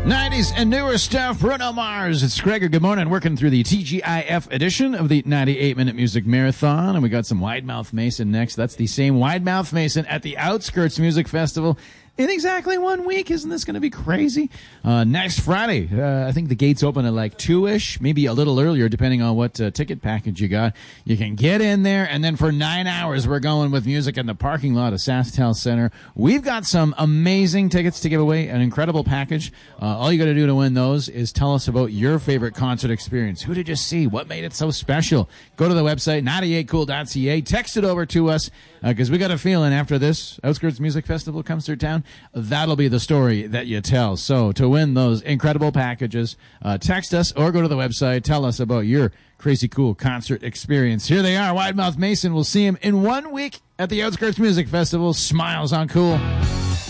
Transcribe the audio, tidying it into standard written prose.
90s and newer stuff. Bruno Mars. It's Gregor. Good morning. Working through the TGIF edition of the 98-minute music marathon. And we got some Wide Mouth Mason next. That's the same Wide Mouth Mason at the Outskirts Music Festival in exactly 1 week. Isn't this going to be crazy? Next Friday, I think the gates open at like 2-ish, maybe a little earlier, depending on what ticket package you got. You can get in there, and then for 9 hours, we're going with music in the parking lot of SaskTel Center. We've got some amazing tickets to give away, an incredible package. All you got to do to win those is tell us about your favorite concert experience. Who did you see? What made it so special? Go to the website, 98cool.ca. Text it over to us, because we got a feeling after this Outskirts Music Festival comes through town, that'll be the story that you tell. So to win those incredible packages, text us or go to the website. Tell us about your crazy cool concert experience. Here they are, Wide Mouth Mason. We'll see him in 1 week at the Outskirts Music Festival. Smiles on Cool.